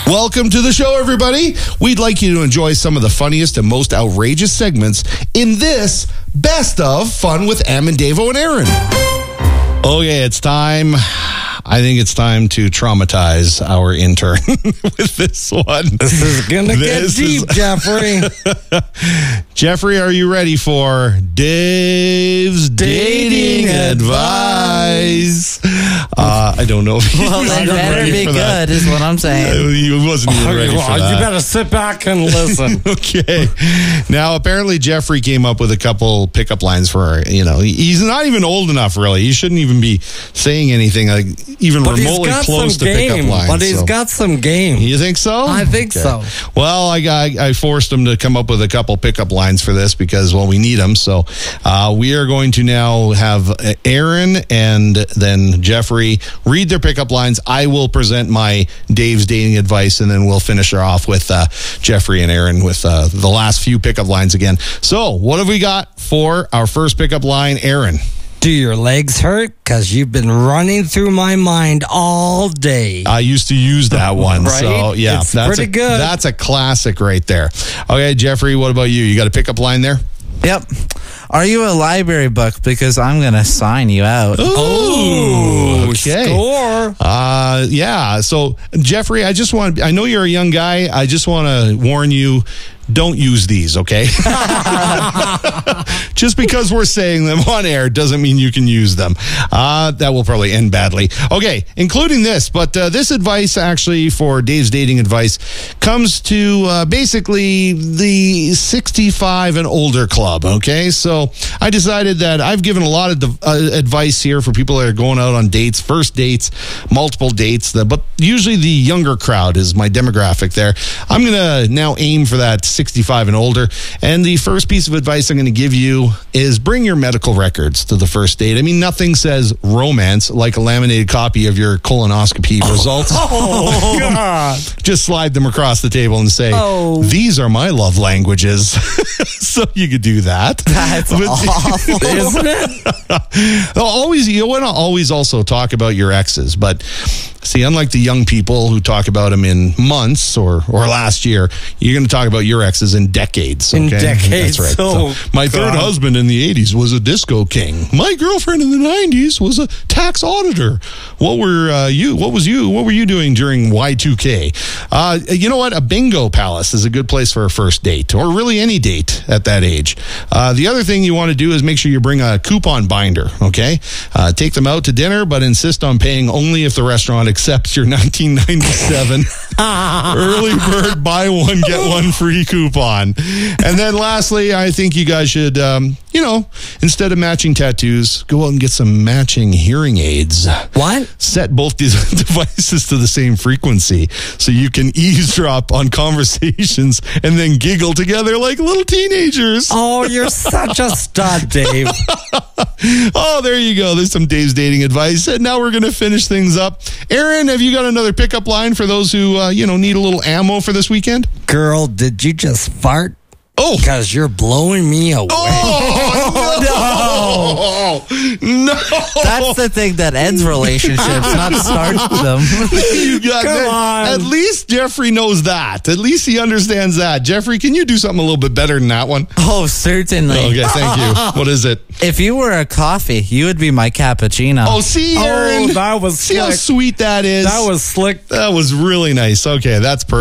Welcome to the show, everybody. We'd like you to enjoy some of the funniest and most outrageous segments in this Best of Fun with Em and Davo and Aaron. Okay, it's time. I think it's time to traumatize our intern with this one. This is going to get deep, Jeffrey. Jeffrey, are you ready for Dave's Dating Advice? I don't know if well, that better be good, is what I'm saying. He wasn't even ready for that. You better sit back and listen. Okay. Now, apparently, Jeffrey came up with a couple pickup lines for, he's not even old enough, really. He shouldn't even be saying anything like even remotely close to pickup lines. But he's got some game. You think so? I think so. Well, I forced him to come up with a couple pickup lines for this because, we need them. So we are going to now have Aaron and then Jeffrey read their pickup lines. I will present my Dave's Dating Advice, and then we'll finish her off with Jeffrey and Aaron with the last few pickup lines again. So what have we got for our first pickup line, Aaron? Do your legs hurt? Because you've been running through my mind all day. I used to use that one. Right? So, yeah. It's pretty good. That's a classic right there. Okay, Jeffrey, what about you? You got a pickup line there? Yep. Are you a library book? Because I'm going to sign you out. Ooh, okay. Score. Yeah. So, Jeffrey, I know you're a young guy. I just want to warn you, don't use these, okay? Just because we're saying them on air doesn't mean you can use them. That will probably end badly. Okay, including this, but this advice actually for Dave's Dating Advice comes to basically the 65 and older club, okay? So I decided that I've given a lot of advice here for people that are going out on dates, first dates, multiple dates, but usually the younger crowd is my demographic there. I'm going to now aim for that 65 and older. And the first piece of advice I'm going to give you is bring your medical records to the first date. I mean, nothing says romance like a laminated copy of your colonoscopy results. Oh, God. Just slide them across the table and say, these are my love languages. So you could do that. That's awful, isn't it? You want to always also talk about your exes, but see, unlike the young people who talk about them in months or last year, you're going to talk about your exes in decades. Okay? In decades. That's right. So my third husband in the 80s was a disco king. My girlfriend in the 90s was a tax auditor. What were you doing during Y2K? You know what? A bingo palace is a good place for a first date, or really any date at that age. The other thing you want to do is make sure you bring a coupon binder, okay? Take them out to dinner, but insist on paying only if the restaurant accepts your 1997 early bird buy one, get one free coupon. And then lastly, I think you guys should, instead of matching tattoos, go out and get some matching hearing aids. What? Set both these devices to the same frequency so you can eavesdrop on conversations and then giggle together like little teenagers. Oh, you're such a stud, Dave. Oh, there you go. There's some Dave's Dating Advice. And now we're going to finish things up. Aaron, have you got another pickup line for those who, need a little ammo for this weekend? Girl, did you just fart? Oh. Because you're blowing me away. Oh, no. That's the thing that ends relationships, not starts them. You got Come that. on. At least Jeffrey knows that. At least he understands that. Jeffrey, can you do something a little bit better than that one? Oh, certainly. Okay, thank you. What is it? If you were a coffee, you would be my cappuccino. Oh, see, Aaron. Oh, that was See how slick. sweet that is? That was slick. That was really nice. Okay, that's perfect.